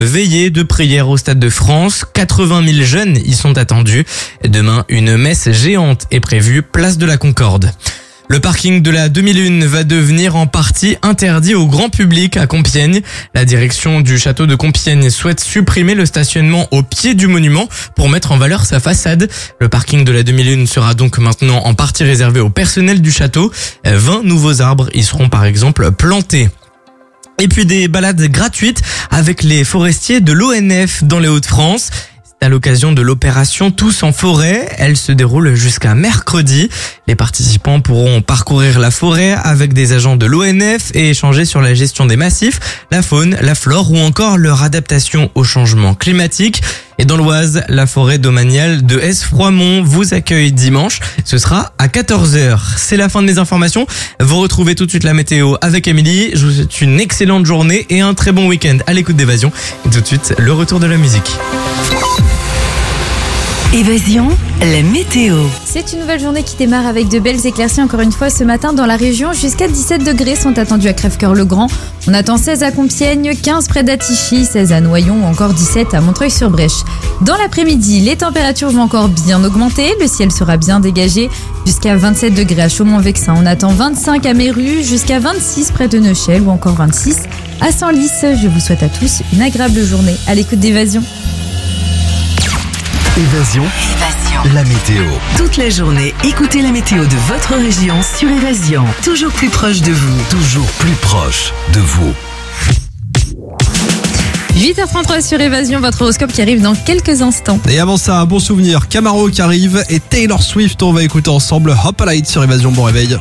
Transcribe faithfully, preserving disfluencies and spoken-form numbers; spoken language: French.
Veillée de prière au Stade de France, quatre-vingt mille jeunes y sont attendus. Demain, une messe géante est prévue, place de la Concorde. Le parking de la deux mille un va devenir en partie interdit au grand public à Compiègne. La direction du château de Compiègne souhaite supprimer le stationnement au pied du monument pour mettre en valeur sa façade. Le parking de la deux mille un sera donc maintenant en partie réservé au personnel du château. vingt nouveaux arbres y seront par exemple plantés. Et puis des balades gratuites avec les forestiers de l'O N F dans les Hauts-de-France. C'est à l'occasion de l'opération Tous en forêt. Elle se déroule jusqu'à mercredi. Les participants pourront parcourir la forêt avec des agents de l'O N F et échanger sur la gestion des massifs, la faune, la flore ou encore leur adaptation au changement climatique. Et dans l'Oise, la forêt domaniale de Hesse-Froidmont vous accueille dimanche. Ce sera à quatorze heures. C'est la fin de mes informations. Vous retrouvez tout de suite la météo avec Émilie. Je vous souhaite une excellente journée et un très bon week-end à l'écoute d'Évasion. Et tout de suite, le retour de la musique. Évasion, la météo. C'est une nouvelle journée qui démarre avec de belles éclaircies encore une fois ce matin dans la région. Jusqu'à dix-sept degrés sont attendus à Crèvecœur-le-Grand. On attend seize à Compiègne, quinze près d'Attichy, seize à Noyon ou encore dix-sept à Montreuil-sur-Brèche. Dans l'après-midi, les températures vont encore bien augmenter. Le ciel sera bien dégagé. Jusqu'à vingt-sept degrés à Chaumont-Vexin. On attend vingt-cinq à Méru, jusqu'à vingt-six près de Neuchâtel ou encore vingt-six à Senlis. Je vous souhaite à tous une agréable journée à l'écoute d'Évasion. Évasion, Évasion, la météo. Toute la journée, écoutez la météo de votre région sur Évasion. Toujours plus proche de vous. Toujours plus proche de vous. huit heures trente-trois sur Évasion, votre horoscope qui arrive dans quelques instants. Et avant ça, un bon souvenir, Camaro qui arrive et Taylor Swift, on va écouter ensemble Hop Light sur Évasion. Bon réveil.